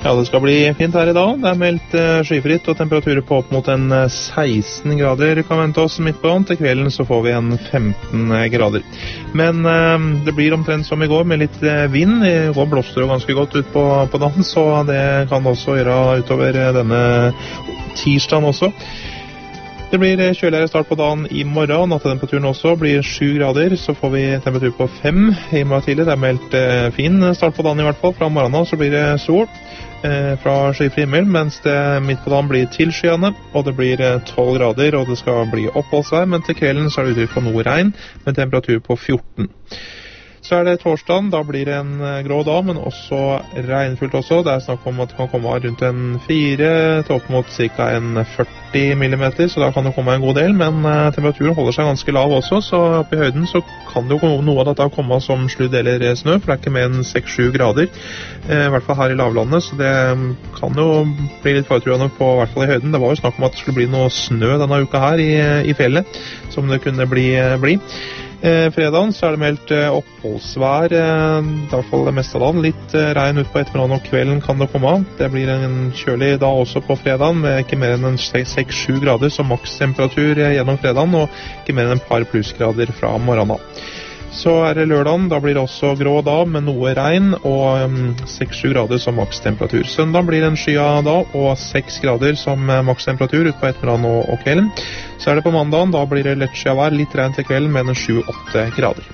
Ja, det skal bli fint her i dag. Det er meldt skyfritt og temperaturer på opp mot en 16 grader kan vente oss midt på dagen. Til kvelden så får vi en 15 grader. Men det blir omtrent som i går med litt vind. I går blåste det ganske godt ut på dagen, så det kan det også gjøre utover denne tirsdagen også. Det blir kjøligere start på dagen i morgen. Nattetemperaturen også blir 7 grader, så får vi temperatur på 5 i morgen tidlig. Det er meldt fin start på dagen i hvert fall. Fra morgenen så blir det sol fra skyfri himmel, mens det midt på dagen blir tilskyende, og det blir 12 grader, og det skal bli oppholdsvær, men til kvelden så er det uttrykk for noe regn, med temperatur på 14. Så er det torsdagen, da blir det en grå dag, men også regnfullt også. Det er snakk om at det kan komme rundt en 4 til opp mot ca. en 40 millimeter, så da kan det komme en god del, men temperaturen holder seg ganske lav også, så oppe i høyden så kan det jo noe av dette komme som sludd eller snø, for det er ikke mer enn 6-7 grader, i hvert fall her i lavlandet, så det kan jo bli litt faretruende på i hvert fall i høyden. Det var jo snakk om at det skulle bli noe snø denne uka her i fjellet, som det kunne bli. Fredagen så er det meldt oppholdsvær, i hvert fall det meste av dagen. Litt regn ut på ettermiddagen og kvelden kan det komme av. Det blir en kjølig dag også på fredagen, med ikke mer enn 6-7 grader som makstemperatur gjennom fredagen, og ikke mer enn et par plussgrader fra morgenen. Så er det lørdagen, da blir det også grå dag med noe regn og 6-7 grader som makstemperatur. Søndag blir det en skya dag og 6 grader som makstemperatur ut på ettermiddagen og kvelden. Så er det på mandagen, da blir det lett skya vær, litt regn til kvelden med en 7-8 grader.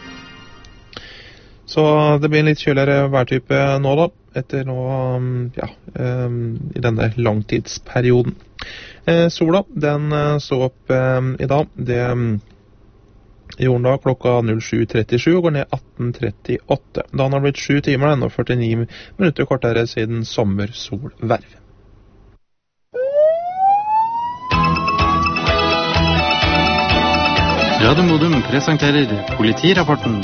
Så det blir en litt kjøligere værtype nå da, etter nå, i denne langtidsperioden. Sola, den så opp i dag, det gjorde den da klokka 07.37 og går ned 18.38. Da har det blitt 7 timer og 49 minutter kortere siden sommersolverv. Radio Modum presenterer Politirapporten.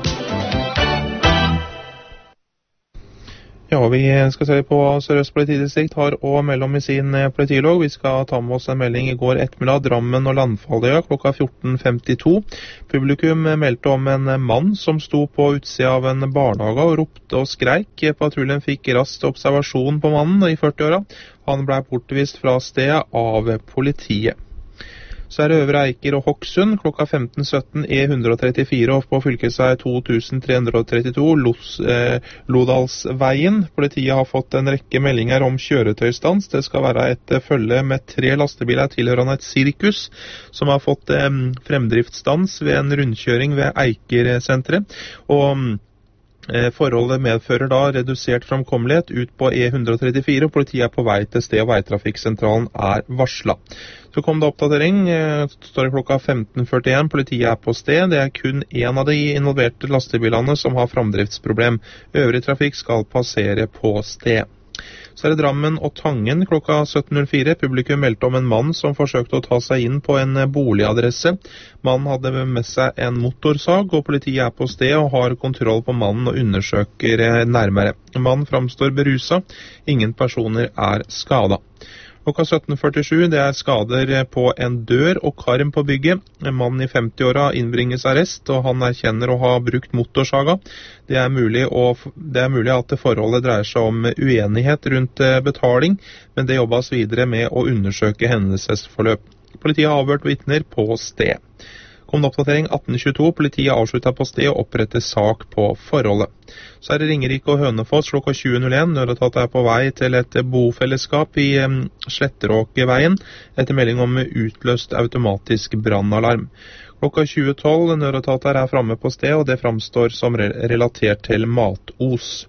Ja, vi skal se på Sør-Øst politidistrikt har å melde om i sin politilog. Vi skal ta med oss en melding i går ettermiddag, Drammen og Landfalløya klokka 14.52. Publikum meldte om en mann som sto på utsida av en barnehage og ropte og skreik. Patruljen fikk raskt observasjon på mannen i 40-åra. Han ble bortvist fra stedet av politiet. Så er det Øvre Eiker og Hokksund klokka 15.17 E134 på fylkesvei 2332 Lodalsveien. Politiet har fått en rekke meldinger om kjøretøystans. Det skal være et følge med 3 lastebiler tilhørende et sirkus som har fått fremdriftsstans ved en rundkjøring ved Eiker-senteret. Og forholdet medfører da redusert framkommelighet ut på E134, og politiet er på vei til sted, og veitrafikksentralen er varslet. Så kom det oppdatering, står det klokka 15.41, politiet er på sted. Det er kun en av de involverte lastebilene som har framdriftsproblem. Øvrig trafikk skal passere på sted. Så er det Drammen og Tangen klokka 17.04. Publikum meldte om en mann som forsøkte å ta seg inn på en boligadresse. Mannen hadde med seg en motorsag, og politiet er på sted og har kontroll på mannen og undersøker nærmere. Mannen framstår beruset. Ingen personer er skadet. Klokka 17.47, det er skader på en dør og karm på bygget. En mann i 50-åra innbringes arrest, og han erkjenner å ha brukt motorsaga. Det er mulig at forholdet dreier seg om uenighet rundt betaling, men det jobbes videre med å undersøke hendelsesforløp. Politiet har avhørt vitner på sted. Kom det oppdatering 18.22, politiet avsluttet på sted og oppretter sak på forholdet. Så er det Ringerike og Hønefoss klokka 20.01. Nødetat er på vei til et bofellesskap i Sletteråkeveien etter melding om utløst automatisk brannalarm. Klokka 20.12 nødetater er fremme på sted, og det framstår som relatert til matos.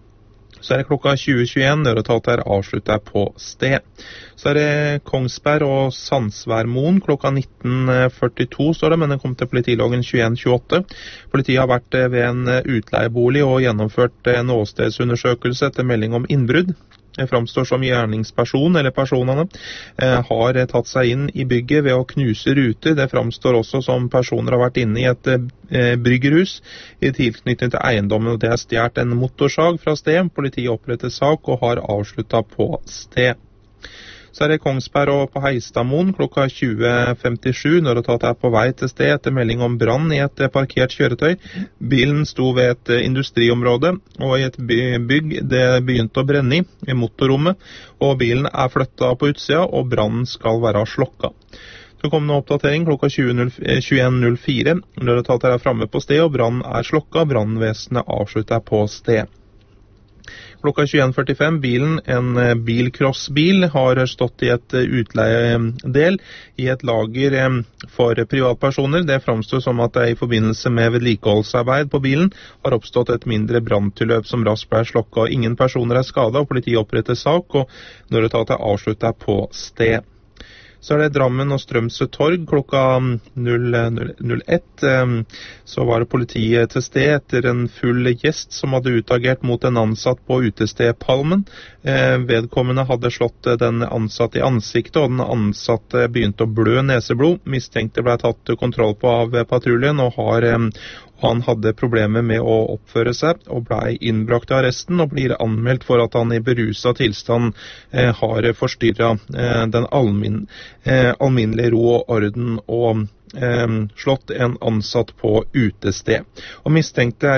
Så er det klokka 20.21, nødetater avslutter på sted. Så er det Kongsberg og Sandsværmoen klokka 19.42 står det, men den kom til politiloggen 21.28. Politiet har vært ved en utleiebolig og gjennomført en åstedsundersøkelse etter melding om innbrudd. Det framstår som gjerningsperson, eller personene, har tatt seg inn i bygget ved å knuse ruter. Det framstår også som personer har vært inne i et bryggerhus i tilknytning til eiendommen, og det er stjert en motorsag fra sted. Politiet oppretter sak og har avsluttet på sted. Så det Kongsberg og på Heistadmoen klokka 20.57 når det er på vei til sted etter melding om brann i et parkert kjøretøy. Bilen sto ved et industriområde og i et bygg det begynte å brenne i motorrommet, og bilen flyttet på utsida og brannen skal være slokka. Så kom det en oppdatering klokka 21.04 når det fremme på sted, og brannen slokka. Brannvesenet avsluttet på sted. Klokka 21.45 bilen, en bilcrossbil, har stått i et utleiedel i et lager for privatpersoner. Det fremstår som at det i forbindelse med vedlikeholdsarbeid på bilen har oppstått et mindre branntilløp som raskt ble slokka. Ingen personer skadet, og politiet oppretter sak, og når det avsluttet på sted. Så det Drammen og Strømsø torg klokka 00:01. Så var det politiet til sted etter en full gjest som hadde utagert mot en ansatt på utested Palmen. Vedkommende hadde slått den ansatte i ansiktet, og den ansatte begynte å blø neseblod. Mistenkte ble tatt kontroll på av patruljen, og han hadde problemer med å oppføre seg og ble innbrakt i arresten og blir anmeldt for at han i beruset tilstand har forstyrret den alminnelige ro og orden og slått en ansatt på utested. Og mistenkte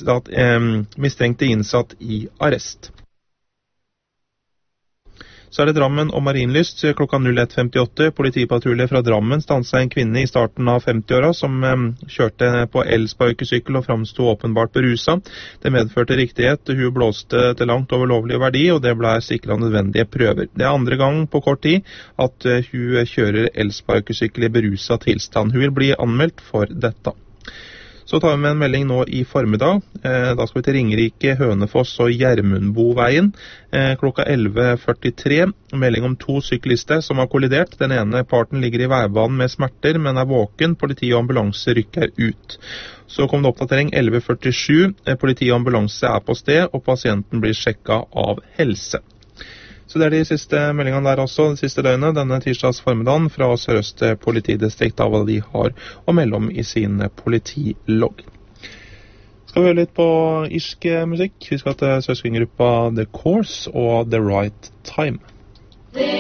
innsatt i arrest. Så det Drammen og Marienlyst klokka 01.58. Politipatrulje fra Drammen stanset en kvinne i starten av 50-åra som kjørte på elsparkesykkel og fremsto åpenbart beruset. Det medførte riktighet. Hun blåste til langt over lovlig verdi, og det ble sikret nødvendige prøver. Det andre gang på kort tid at hun kjører elsparkesykkel i beruset tilstand. Hun vil bli anmeldt for dette. Så tar vi med en melding nå i formiddag. Da skal vi til Ringerike, Hønefoss og Gjermundboveien. Klokka 11.43. Melding om 2 syklister som har kollidert. Den ene parten ligger i veibanen med smerter, men våken. Politi og ambulanse rykker ut. Så kom det oppdatering 11.47. Politi og ambulanse på sted, og pasienten blir sjekket av helse. Så det de siste meldingene der også, det siste døgnet, denne tirsdags formiddagen fra Sør-Øst politidistrikt av hva de har å melde om i sin politilogg. Skal vi høre litt på irsk musikk. Vi skal til søskengruppa The Course og The Right Time.